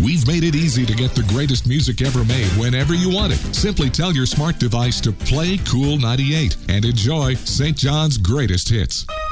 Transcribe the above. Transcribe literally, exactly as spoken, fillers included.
We've made it easy to get the greatest music ever made whenever you want it. Simply tell your smart device to play Cool ninety-eight and enjoy Saint John's greatest hits.